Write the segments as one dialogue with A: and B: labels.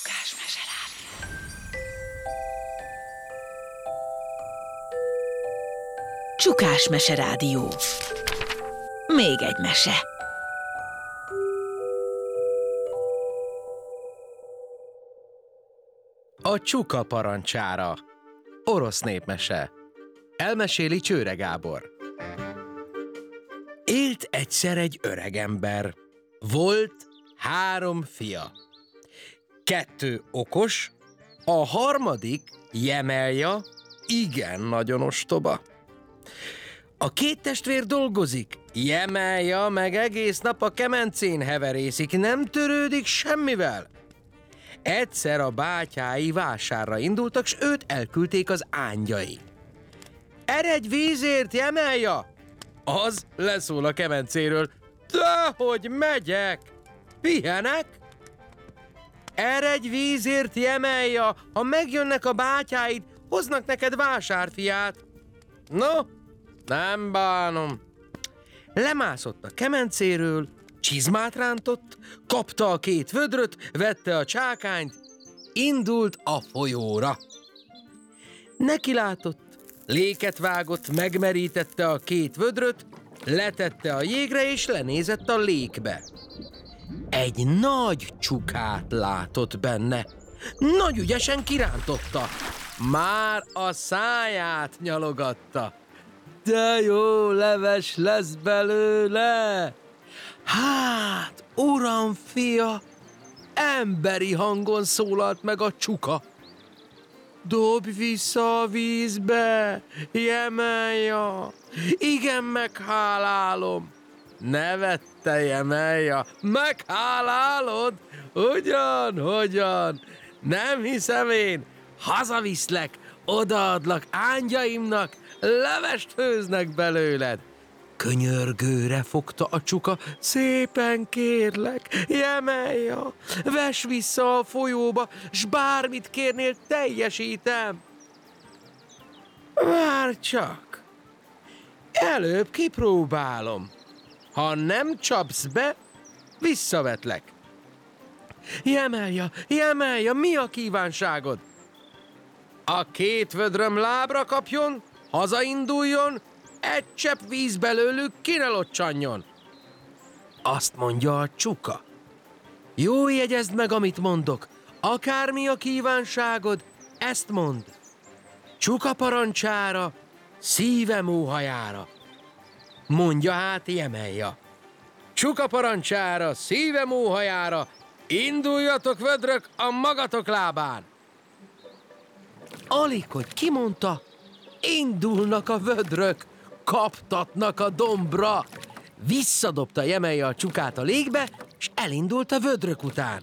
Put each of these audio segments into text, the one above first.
A: Csukás meserádió. Csukás meserádió. Még egy mese.
B: A csuka parancsára. Orosz népmese. Elmeséli Csőre Gábor. Élt egyszer egy öregember. Volt 3 fia. 2 okos, a harmadik, Jemelja, igen nagyon ostoba. A 2 testvér dolgozik, Jemelja meg egész nap a kemencén heverészik, nem törődik semmivel. Egyszer a bátyái vásárra indultak, s őt elküldték az ángyai. Eredj vízért, Jemelja! Az leszól a kemencéről. Dehogy megyek! Pihenek? Eredj vízért, Jemelja! Ha megjönnek a bátyáid, hoznak neked vásárfiát. No, nem bánom. Lemászott a kemencéről, csizmát rántott, kapta a 2 vödröt, vette a csákányt, indult a folyóra. Nekilátott, léket vágott, megmerítette a 2 vödröt, letette a jégre és lenézett a lékbe. Egy nagy csukát látott benne. Nagy ügyesen kirántotta. Már a száját nyalogatta. De jó leves lesz belőle! Hát, uram fia, emberi hangon szólalt meg a csuka. Dobj vissza a vízbe, Jemelja! Igen, meghálálom! Nevette Jemelja. Meghálálod? Hogyan? Nem hiszem én. Hazaviszlek, odaadlak ányaimnak, levest főznek belőled. Könyörgőre fogta a csuka. Szépen kérlek, Jemelja, vess vissza a folyóba, s bármit kérnél, teljesítem. Várj csak, előbb kipróbálom. Ha nem csapsz be, visszavetlek. Jemelja, mi a kívánságod? A 2 vödröm lábra kapjon, hazainduljon, egy csepp víz belőlük ki ne locsanjon. Azt mondja a csuka. Jó, jegyezd meg, amit mondok. Akármi a kívánságod, ezt mondd. Csuka parancsára, szívem óhajára. Mondja hát Jemelja. Csuka parancsára, szívem óhajára, induljatok vödrök a magatok lábán. Alig, hogy kimondta, indulnak a vödrök, kaptatnak a dombra. Visszadobta Jemelja a csukát a légbe, és elindult a vödrök után.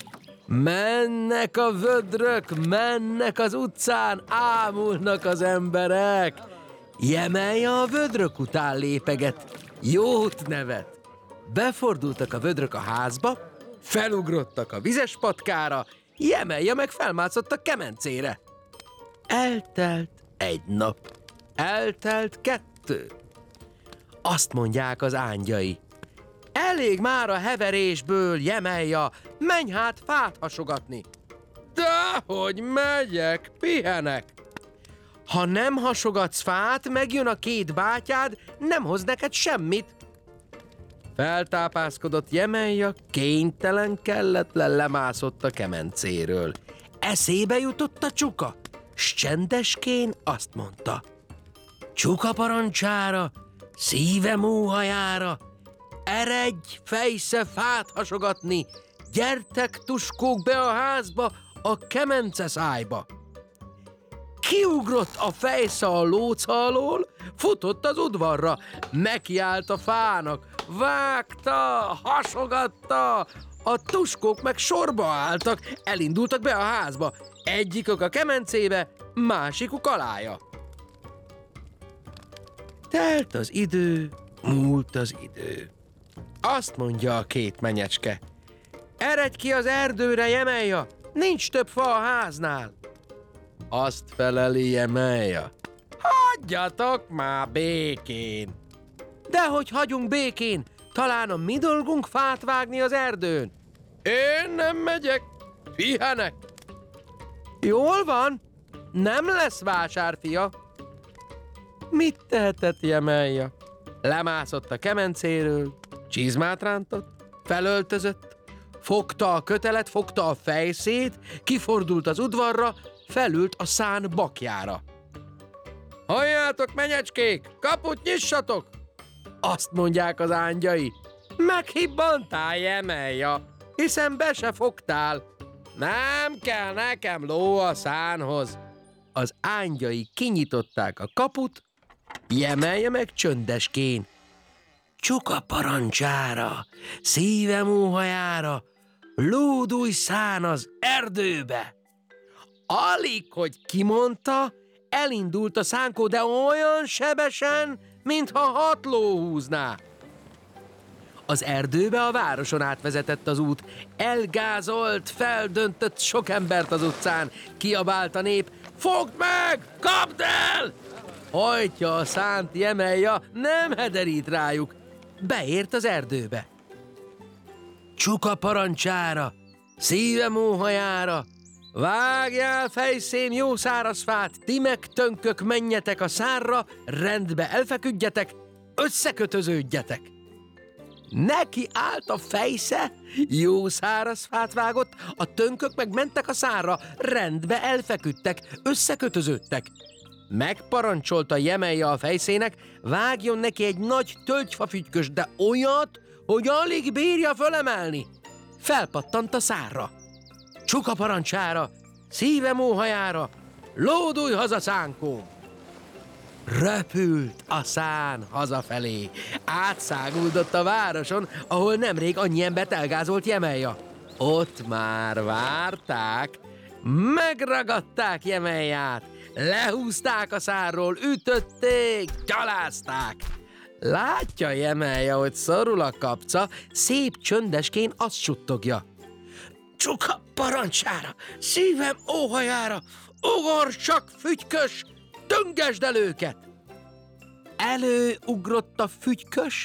B: Mennek a vödrök, mennek az utcán, ámulnak az emberek. Jemelja a vödrök után lépeget, jót nevet. Befordultak a vödrök a házba, felugrottak a vizes patkára, Jemelja meg felmászott a kemencére. Eltelt 1 nap, eltelt 2. Azt mondják az ángyai. Elég már a heverésből, Jemelja, menj hát fát hasogatni. Dehogy megyek, pihenek. Ha nem hasogatsz fát, megjön a 2 bátyád, nem hoz neked semmit. Feltápászkodott Jemelja, kénytelen, kelletlen lemászott a kemencéről. Eszébe jutott a csuka, s csendeskén azt mondta. Csuka parancsára, szívem óhajára, eredj, fejsze fát hasogatni, gyertek tuskók be a házba, a kemence szájba. Kiugrott a fejsze a lóca alól, futott az udvarra, nekiállt a fának, vágta, hasogatta, a tuskók meg sorba álltak, elindultak be a házba, egyikük a kemencébe, másikuk alája. Telt az idő, múlt az idő. Azt mondja a 2 menyecske. Eredj ki az erdőre, Jemelja, nincs több fa a háznál. Azt feleli Jemelja. Hagyjatok már békén. Dehogy hagyunk békén, talán a mi dolgunk fát vágni az erdőn. Én nem megyek, Pihenek. Jól van, nem lesz vásár, fia. Mit tehetett Jemelja? Lemászott a kemencéről, csizmát rántott, felöltözött, fogta a kötelet, fogta a fejszét, kifordult az udvarra, felült a szán bakjára. Halljátok, menyecskék, kaput nyissatok! Azt mondják az ángyai. Meghibbantál, Jemelja, hiszen be se fogtál. Nem kell nekem ló a szánhoz. Az ángyai kinyitották a kaput, Jemelja meg csöndeskén. Csuka parancsára, szívem óhajára, lódulj szán az erdőbe. Alig, hogy kimondta, elindult a szánkó, de olyan sebesen, mintha 6 ló húzná. Az erdőbe a városon átvezetett az út. Elgázolt, feldöntött sok embert az utcán. Kiabált a nép. Fogd meg! Kapd el! Hajtja a szánt Jemelja, nem hederít rájuk. Beért az erdőbe. Csuka parancsára, szívem óhajára, vágjál fejszén jó száraz fát, ti meg tönkök menjetek a szárra, rendbe elfeküdjetek, összekötöződjetek. Neki állt a fejsze, jó száraz fát vágott, a tönkök meg mentek a szárra, rendbe elfeküdtek, összekötöződtek. Megparancsolta Jemelja a fejszének, vágjon neki egy nagy tölgyfafügyköst, de olyat, hogy alig bírja fölemelni. Felpattant a szárra. Csuka parancsára, szívem óhajára, lódulj haza, szánkóm! Repült a szán hazafelé. Átszáguldott a városon, ahol nemrég annyi embert elgázolt Jemelja. Ott már várták, megragadták Jemelját, lehúzták a szárról, ütötték, gyalázták. Látja Jemelja, hogy szorul a kapca, szép csöndeskén azt suttogja. Csuka parancsára, szívem óhajára, ugorj csak, fügykös, döngesd el őket! Előugrott a fügykös,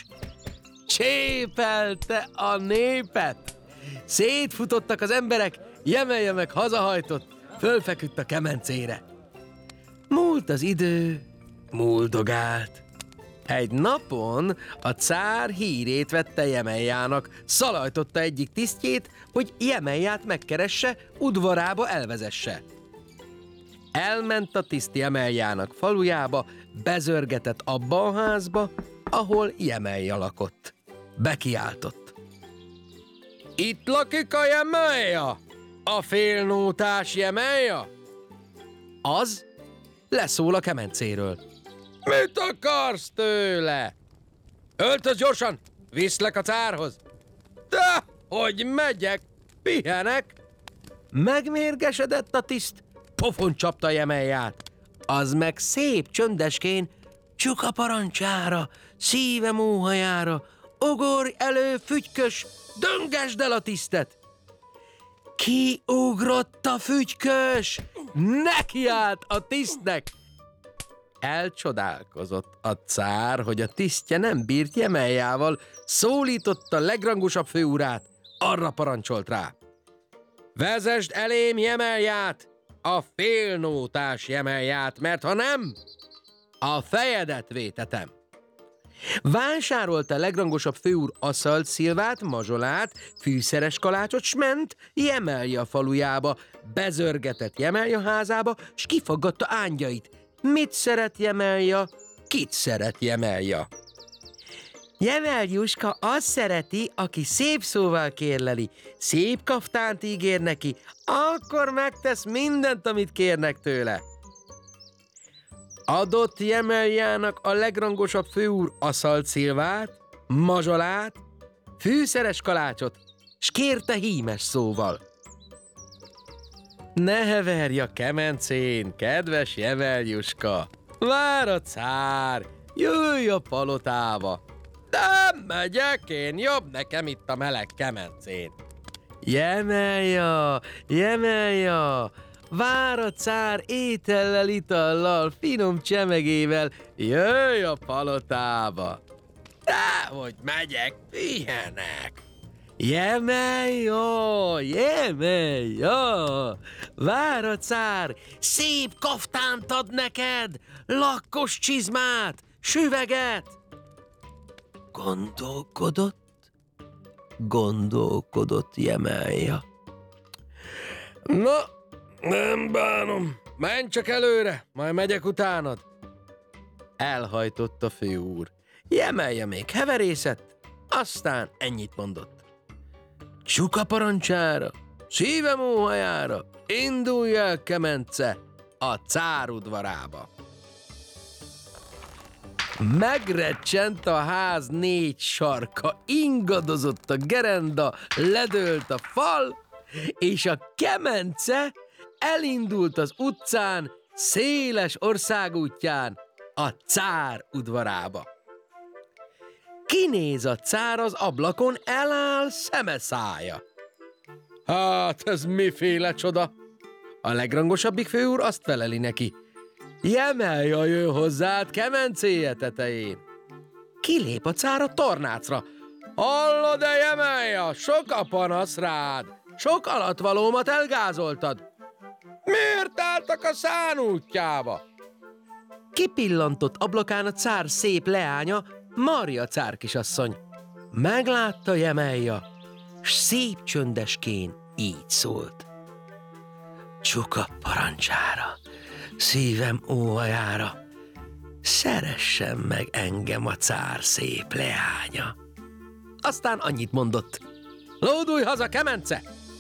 B: csépelte a népet. Szétfutottak az emberek, Jemelja meg hazahajtott, fölfeküdt a kemencére. Múlt az idő, múldogált. Egy napon a cár hírét vette Jemeljának, szalajtotta egyik tisztjét, hogy Jemelját megkeresse, udvarába elvezesse. Elment a tiszt Jemeljának falujába, bezörgetett abba a házba, ahol Jemelja lakott. Bekiáltott. Itt lakik a Jemelja? A félnótás Jemelja? Az leszól a kemencéről. Mit akarsz tőle? Öltöz gyorsan, viszlek a cárhoz. De, hogy megyek, pihenek. Megmérgesedett a tiszt, pofon csapta Jemelját. Az meg szép csöndeskén, csuka parancsára, szívem óhajára, ugorj elő, fügykös, döngesd el a tisztet. Kiugrott a fügykös, nekiállt a tisztnek. Elcsodálkozott a cár, hogy a tisztje nem bírt Jemeljával, szólította legrangosabb főurát, arra parancsolt rá. Vezesd elém Jemelját, a félnótás Jemelját, mert ha nem, a fejedet vétetem. Vásárolta a legrangosabb főúr aszalt szilvát, mazsolát, fűszeres kalácsot, s ment Jemelja falujába, bezörgetett Jemelja házába, s kifaggatta ángyait. Mit szeret Jemelja? Kit szeret Jemelja? Jemeljuska azt szereti, aki szép szóval kérleli, szép kaftánt ígér neki, akkor megtesz mindent, amit kérnek tőle. Adott Jemeljának a legrangosabb főúr aszalt szilvát, mazsolát, fűszeres kalácsot, s kérte hímes szóval. Ne heverj a kemencén, kedves Jemeljuska! Vár a cár, jöjj a palotába! Nem megyek én, jobb nekem itt a meleg kemencén. Jemelja, Jemelja! Vár a cár étellel, itallal, finom csemegével, jöjj a palotába! Dehogy megyek, pihenek! Jemelja, Jemelja! Vár a cár, szép kaftánt ad neked, lakkos csizmát, süveget! Gondolkodott Jemelja. Na, nem bánom, menj csak előre, majd megyek utánad. Elhajtott a főúr. Jemelja még heverészett, aztán ennyit mondott. Csuka parancsára, szívem óhajára, indulj el, kemence, a cár udvarába. Megrecsent a ház 4 sarka, ingadozott a gerenda, ledőlt a fal, és a kemence elindult az utcán, széles országútján, a cár udvarába. Kinéz a cár az ablakon, eláll szeme szája. Hát ez miféle csoda? A legrangosabbik főúr azt feleli neki. Jemelja jön hozzád kemencéje tetején. Kilép a cár a tornácra. Hallod-e, Jemelja, sok a panasz rád, sok alattvalómat elgázoltad. Miért álltak a szán útjába? Kipillantott ablakán a cár szép leánya, Marja cárkisasszony. Meglátta Jemelja, s szép csöndeskén így szólt. Csuka parancsára, szívem óhajára, szeressen meg engem a cár szép leánya. Aztán annyit mondott. Lódulj haza, kemence!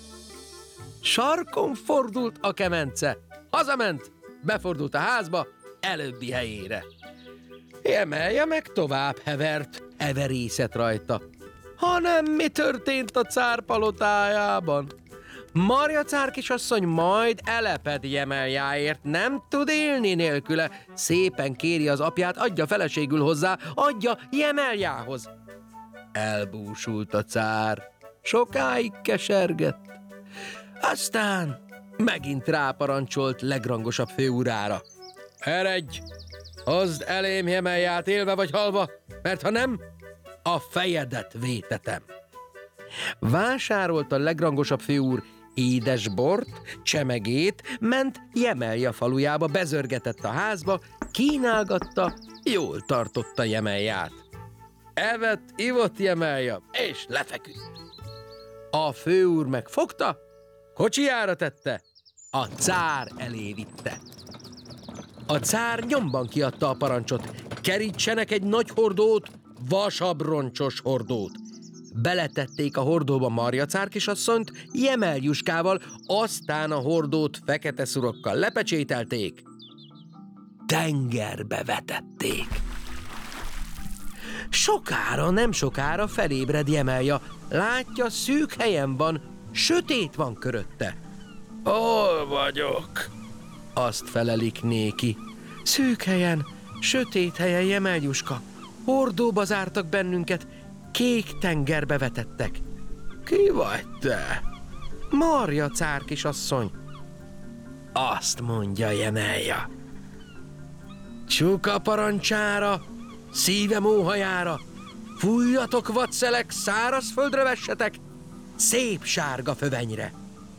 B: Sarkon fordult a kemence, hazament, befordult a házba, előbbi helyére. Jemelja meg tovább hevert, everészet rajta. Hanem mi történt a cár palotájában? Marja cárkisasszony majd eleped Jemeljáért, nem tud élni nélküle. Szépen kéri az apját, adja feleségül hozzá, adja Jemeljához. Elbúsult a cár, sokáig kesergett. Aztán megint ráparancsolt legrangosabb főurára. Eredj! Hozd elém Jemelját élve vagy halva, mert ha nem, a fejedet vétetem. Vásárolt a legrangosabb főúr édes bort, csemegét, ment Jemelja falujába, bezörgetett a házba, kínálgatta, jól tartotta Jemelját. Evett, ivott Jemelja, és lefeküdt. A főúr megfogta, kocsijára tette, a cár elé vitte. A cár nyomban kiadta a parancsot, kerítsenek egy nagy hordót, vasabroncsos hordót. Beletették a hordóba Marja cárkisasszonyt Jemeljuskával, aztán a hordót fekete szurokkal lepecsételték, tengerbe vetették. Nem sokára felébred Jemelja, látja, szűk helyen van, sötét van körötte. Hol vagyok? Azt felelik néki. Szűk helyen, sötét helyen, Jemeljuska. Hordóba zártak bennünket, kék tengerbe vetettek. Ki vagy te? Marja cárkisasszony. Azt mondja Jemelja. Csuka parancsára, szívem óhajára, fújjatok vadszelek, szárazföldre vessetek, szép sárga fövenyre.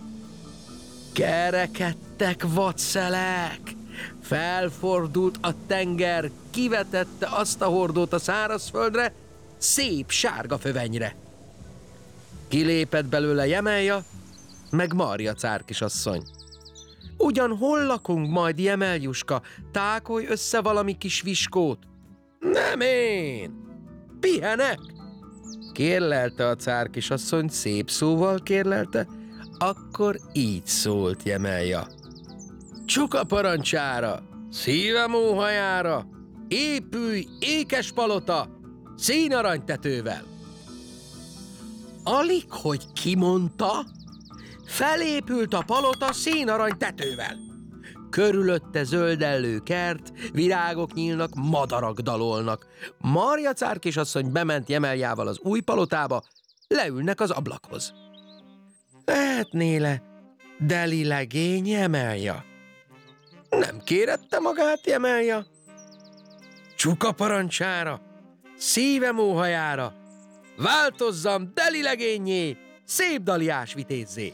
B: Kerekedtek vadszelek, felfordult a tenger, kivetette azt a hordót a szárazföldre, szép sárga fövenyre. Kilépett belőle Jemelja, meg Marja cárkisasszony. Ugyan hol lakunk majd, Jemeljuska? Tákolj össze valami kis viskót. Nem én, pihenek, kérlelte a cárkisasszony, szép szóval kérlelte, akkor így szólt Jemelja. Csuka parancsára, szívem óhajára, épülj ékes palota, színaranytetővel. Alig, hogy kimondta, felépült a palota színaranytetővel. Körülötte zöldellő kert, virágok nyílnak, madarak dalolnak. Marja cárkisasszony bement Jemeljával az új palotába, leülnek az ablakhoz. Lehetné le deli legény Jemelja? Nem kérette magát Jemelja? Csuka parancsára, szívem óhajára, változzam deli legényé, szép daliás vitézzé.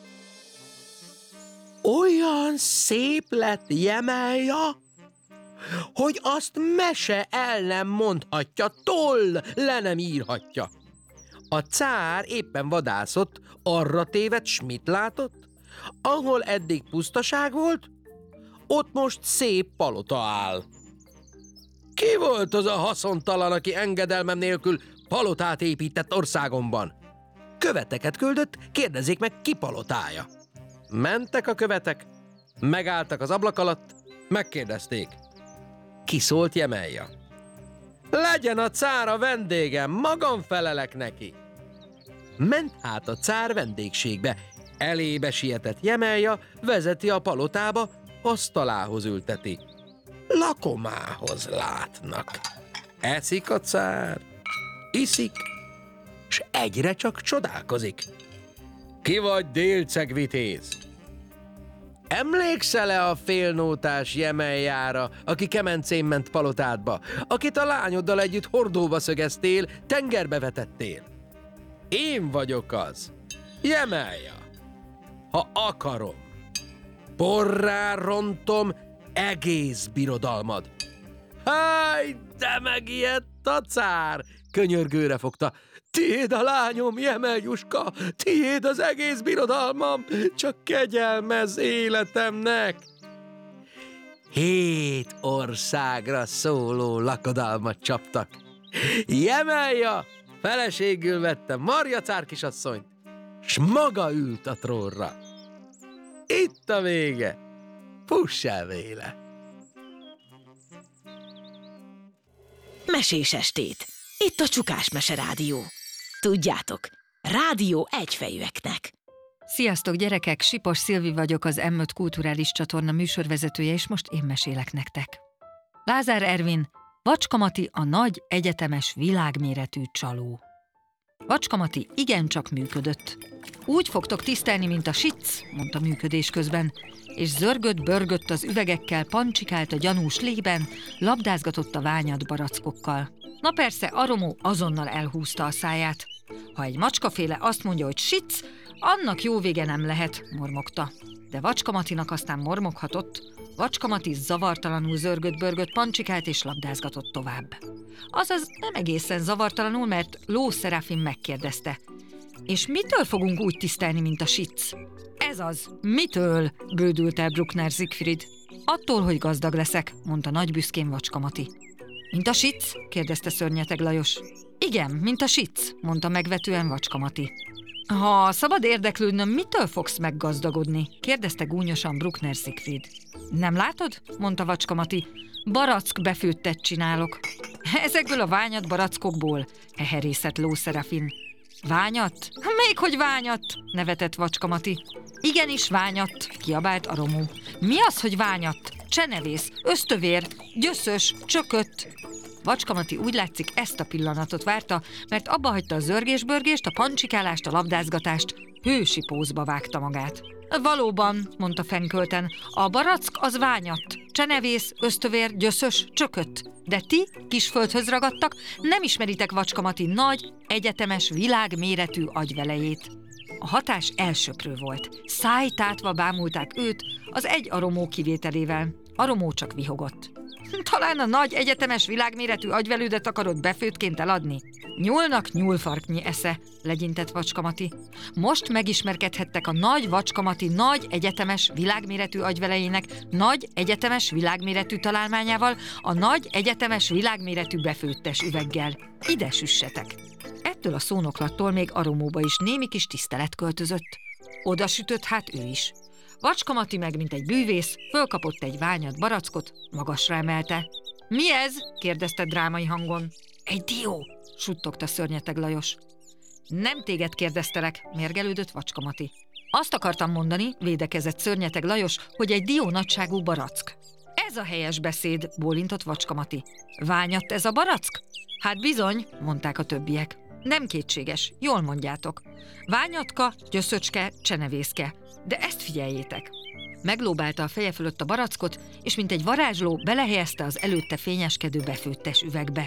B: Olyan szép lett Jemelja, hogy azt mese el nem mondhatja, toll le nem írhatja. A cár éppen vadászott, arra tévedt, s mit látott? Ahol eddig pusztaság volt, ott most szép palota áll. Ki volt az a haszontalan, aki engedelmem nélkül palotát épített országomban? Követeket küldött, kérdezzék meg, ki palotája. Mentek a követek, megálltak az ablak alatt, megkérdezték. Ki szólt Jemelja? Legyen a cár a vendégem, magam felelek neki. Ment hát a cár vendégségbe, elébe sietett Jemelja, vezeti a palotába, asztalához ülteti. Lakomához látnak. Eszik a cár, iszik, s egyre csak csodálkozik. Ki vagy, délceg vitéz? Emlékszel-e a félnótás Jemeljára, aki kemencén ment palotádba, akit a lányoddal együtt hordóba szögeztél, tengerbe vetettél? Én vagyok az, Jemelja. Ha akarom, porrá rontom egész birodalmad. Háj, de megijedt a cár! Könyörgőre fogta. Tiéd a lányom, Jemeljuska, tiéd az egész birodalmam, csak kegyelmez életemnek. 7 országra szóló lakodalmat csaptak. Jemelja feleségül vette Marja cár kisasszonyt, s maga ült a trónra. Itt a vége, fuss el véle.
A: Mesés estét! Itt a Csukás Mese Rádió. Tudjátok, rádió egyfejűeknek.
C: Sziasztok gyerekek, Sipos Szilvi vagyok, az M5 Kulturális Csatorna műsorvezetője, és most én mesélek nektek. Lázár Ervin, Vacska Mati a nagy egyetemes világméretű csaló. Vacska Mati igencsak működött. Úgy fogtok tisztelni, mint a sic, mondta működés közben, és zörgött-börgött az üvegekkel, pancsikált a gyanús lében, labdázgatott a ványat barackokkal. Na persze, Aromó azonnal elhúzta a száját. Ha egy macskaféle azt mondja, hogy sic, annak jó vége nem lehet, mormogta. De Vacska Matinak aztán mormoghatott. Vacska Mati zavartalanul zörgött-börgött, pancsikált és labdázgatott tovább. Azaz nem egészen zavartalanul, mert Ló Szerafin megkérdezte. És mitől fogunk úgy tisztelni, mint a sic? Ez az, mitől? Bődült el Bruckner Siegfried. Attól, hogy gazdag leszek, mondta nagy büszkén Vacska Mati. Mint a sic? Kérdezte Szörnyeteg Lajos. Igen, mint a sic, mondta megvetően Vacska Mati. Ha szabad érdeklődnöm, mitől fogsz meggazdagodni? Kérdezte gúnyosan Bruckner Siegfried. Nem látod? Mondta Vacska Mati. Barack befőttet csinálok. Ezekből a ványat barackokból, eherészett Ló Szerafin. Ványat? Még hogy ványat? Nevetett Vacska Mati. Igenis ványat, kiabált Aromó. Mi az, hogy ványat? Csenevész, ösztövér, gyöszös, csökött. Vacska Mati úgy látszik ezt a pillanatot várta, mert abba hagyta a zörgésbörgést, a pancsikálást, a labdázgatást, hősi pózba vágta magát. Valóban, mondta fenkölten, a barack az ványat, csenevész, ösztövér, gyöszös, csökött. De ti, kisföldhöz ragadtak, nem ismeritek Vacska Mati nagy, egyetemes, világméretű agyvelejét. A hatás elsöprő volt. Szájtátva bámulták őt, az egy Aromó kivételével. Aromó csak vihogott. Talán a nagy egyetemes világméretű agyvelődet akarod befőttként eladni? Nyúlnak nyúlfarknyi esze, legyintett Vacska Mati. Most megismerkedhettek a nagy Vacska Mati nagy egyetemes világméretű agyvelejének nagy egyetemes világméretű találmányával, a nagy egyetemes világméretű befőttes üveggel. Ide süssetek! Ettől a szónoklattól még Aromóba is némi kis tisztelet költözött. Oda sütött hát ő is. Vacska Mati meg, mint egy bűvész, fölkapott egy ványat barackot, magasra emelte. Mi ez? Kérdezte drámai hangon. Egy dió, suttogta Szörnyeteg Lajos. Nem téged kérdeztelek, mérgelődött Vacska Mati. Azt akartam mondani, védekezett Szörnyeteg Lajos, hogy egy dió nagyságú barack. Ez a helyes beszéd, bólintott Vacska Mati. Ványat ez a barack? Hát bizony, mondták a többiek. Nem kétséges, jól mondjátok. Ványatka, gyöszöcske, csenevészke. De ezt figyeljétek. Meglóbálta a feje fölött a barackot, és mint egy varázsló belehelyezte az előtte fényeskedő befőttes üvegbe.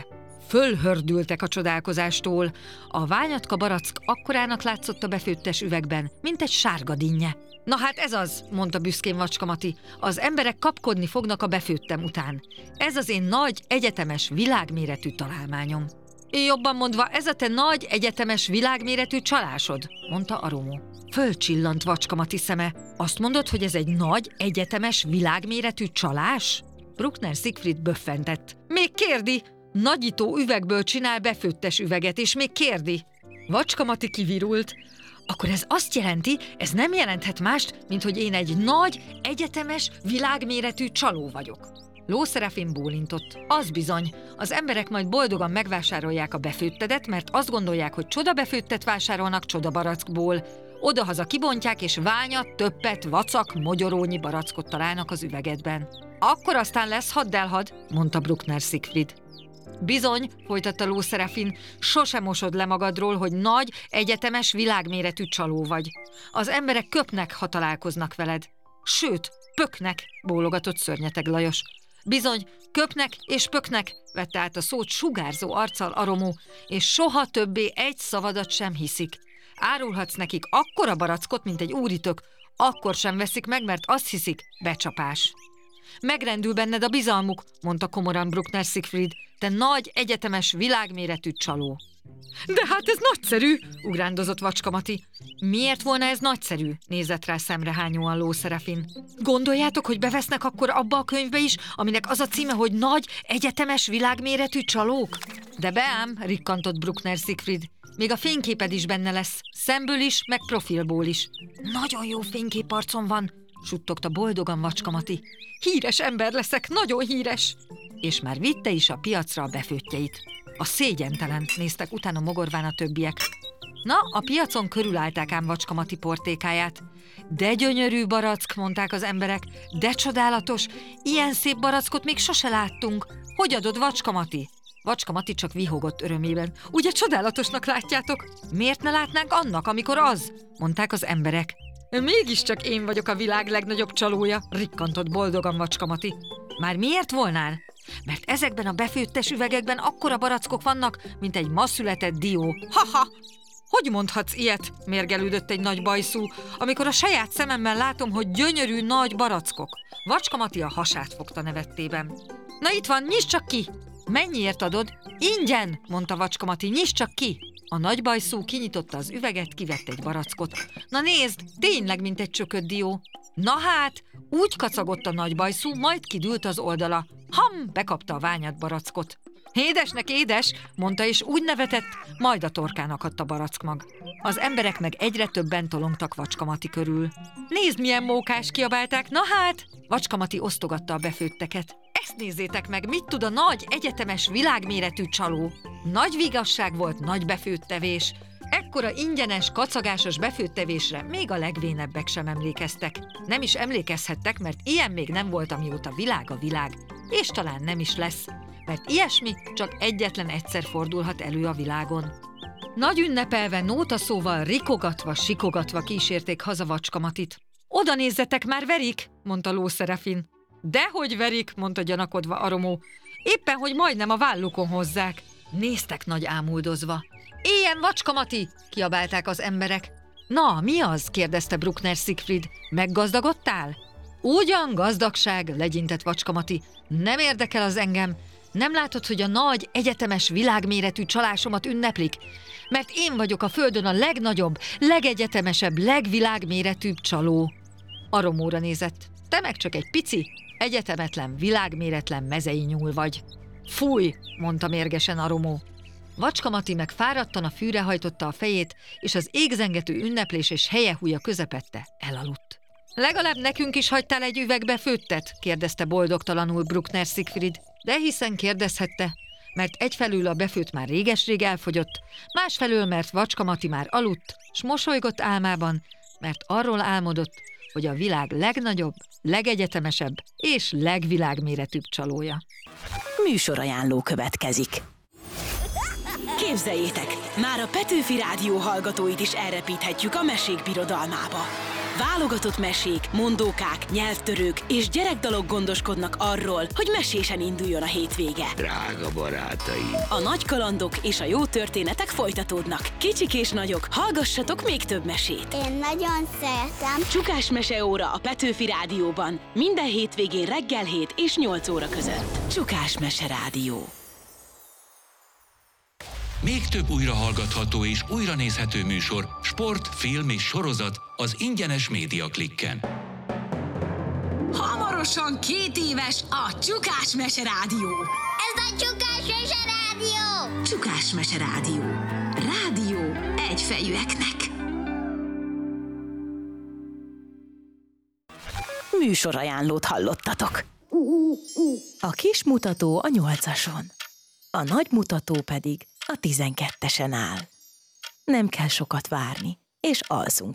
C: fölhördültek a csodálkozástól. A ványatka barack akkorának látszott a befőttes üvegben, mint egy sárga dinnye. Na hát ez az, mondta büszkén Vacska Mati, az emberek kapkodni fognak a befőttem után. Ez az én nagy, egyetemes, világméretű találmányom. Jobban mondva, ez a te nagy, egyetemes, világméretű csalásod, mondta Aromó. Fölcsillant Vacska Mati szeme. Azt mondod, hogy ez egy nagy, egyetemes, világméretű csalás? Bruckner Siegfried böffentett. Még kérdi! Nagyító üvegből csinál befőttes üveget, és még kérdi. Vacska Mati kivirult. Akkor ez azt jelenti, ez nem jelenthet mást, mint hogy én egy nagy, egyetemes, világméretű csaló vagyok. Ló Szerafin bólintott. Az bizony, az emberek majd boldogan megvásárolják a befőttedet, mert azt gondolják, hogy csodabefőttet vásárolnak csodabarackból. Odahaza kibontják, és ványat, töppet, vacak, mogyorónyi barackot találnak az üvegedben. Akkor aztán lesz haddelhad, mondta Bruckner Siegfried. Bizony, folytatta Ló Szerafin, sose mosod le magadról, hogy nagy, egyetemes, világméretű csaló vagy. Az emberek köpnek, ha találkoznak veled. Sőt, pöknek, bólogatott Szörnyeteg Lajos. Bizony, köpnek és pöknek, vette át a szót sugárzó arccal Aromó, és soha többé egy szavadat sem hiszik. Árulhatsz nekik akkora barackot, mint egy úritök, akkor sem veszik meg, mert azt hiszik, becsapás. Megrendül benned a bizalmuk, mondta komoran Bruckner Siegfried, te nagy, egyetemes, világméretű csaló. De hát ez nagyszerű, ugrándozott Vacska Mati. Miért volna ez nagyszerű? Nézett rá szemrehányóan Ló Szerafin. Gondoljátok, hogy bevesznek akkor abba a könyvbe is, aminek az a címe, hogy nagy, egyetemes, világméretű csalók? De beám, rikkantott Bruckner Siegfried. Még a fényképed is benne lesz, szemből is, meg profilból is. Nagyon jó fényképarcom van, suttogta boldogan Vacska Mati. Híres ember leszek, nagyon híres! És már vitte is a piacra a befőttjeit. A szégyentelen, néztek utána mogorván a többiek. Na, a piacon körülállták ám Vacska Mati portékáját. De gyönyörű barack, mondták az emberek, de csodálatos, ilyen szép barackot még sose láttunk. Hogy adod, Vacska Mati? Vacska Mati csak vihogott örömében. Ugye csodálatosnak látjátok? Miért ne látnánk annak, amikor az? Mondták az emberek. Mégiscsak én vagyok a világ legnagyobb csalója, rikkantott boldogan Vacska Mati. Már miért volnál? Mert ezekben a befőttes üvegekben akkora barackok vannak, mint egy ma született dió. Ha-ha! Hogy mondhatsz ilyet? Mérgelődött egy nagy bajszú, amikor a saját szememmel látom, hogy gyönyörű nagy barackok. Vacska Mati a hasát fogta nevettében. Na itt van, nyisd csak ki! Mennyiért adod? Ingyen, mondta Vacska Mati, nyisd csak ki! A nagy bajszú kinyitotta az üveget, kivett egy barackot. Na nézd, tényleg, mint egy csökött dió. Na hát, úgy kacagott a nagy bajszú, majd kidült az oldala. Bekapta a ványat barackot. Édesnek édes, mondta, és úgy nevetett, majd a torkán akadt a barackmag. Az emberek meg egyre többen tolongtak Vacska Mati körül. Nézd, milyen mókás, kiabálták, na hát! Vacska Mati osztogatta a befőtteket. Ezt nézzétek meg, mit tud a nagy, egyetemes, világméretű csaló. Nagy vigasság volt, nagy befőttevés. Ekkora ingyenes, kacagásos befőttevésre még a legvénebbek sem emlékeztek. Nem is emlékezhettek, mert ilyen még nem volt, amióta világ a világ. És talán nem is lesz, mert ilyesmi csak egyetlen egyszer fordulhat elő a világon. Nagy ünnepelve, nótaszóval, rikogatva, sikogatva kísérték haza Vacska Matit. Oda nézzetek, már verik, mondta Ló Szerafin. Dehogy verik, mondta gyanakodva Aromó. Éppen, hogy majdnem a vállukon hozzák. Néztek nagy ámuldozva. Éljen, Vacska Mati! Kiabálták az emberek. Na, mi az? Kérdezte Bruckner Siegfried. Meggazdagodtál? Ugyan, gazdagság, legyintett Vacska Mati. Nem érdekel az engem. Nem látod, hogy a nagy, egyetemes, világméretű csalásomat ünneplik? Mert én vagyok a földön a legnagyobb, legegyetemesebb, legvilágméretűbb csaló. Aromóra nézett. Te meg csak egy pici, egyetemetlen, világméretlen mezei nyúl vagy. Fúj, mondta mérgesen Aromó. Vacska Mati meg fáradtan a fűre hajtotta a fejét, és az égzengető ünneplés és helyehúja közepette elaludt. Legalább nekünk is hagytál egy üvegbe főttet? Kérdezte boldogtalanul Bruckner Siegfried. De hiszen kérdezhette, mert egyfelől a befőtt már réges-rég elfogyott, másfelől, mert Vacska Mati már aludt, s mosolygott álmában, mert arról álmodott, hogy a világ legnagyobb, legegyetemesebb és legvilágméretűbb csalója.
A: Műsorajánló következik. Képzeljétek, már a Petőfi Rádió hallgatóit is elrepíthetjük a mesék birodalmába. Válogatott mesék, mondókák, nyelvtörők és gyerekdalok gondoskodnak arról, hogy mesésen induljon a hétvége.
D: Drága barátaim!
A: A nagy kalandok és a jó történetek folytatódnak. Kicsik és nagyok, hallgassatok még több mesét.
E: Én nagyon szeretem.
A: Csukás meseóra a Petőfi Rádióban. Minden hétvégén reggel 7 és 8 óra között. Csukás Mese Rádió.
F: Még több újrahallgatható és újranézhető műsor, sport, film és sorozat az ingyenes Média Klikken.
A: Hamarosan 2 éves a Csukás Mese Rádió.
E: Ez a Csukás Mese Rádió!
A: Csukás Mese Rádió. Rádió egyfejűeknek. Műsorajánlót hallottatok. A kis mutató a 8-ason, a nagy mutató pedig a 12-esen áll. Nem kell sokat várni, és alszunk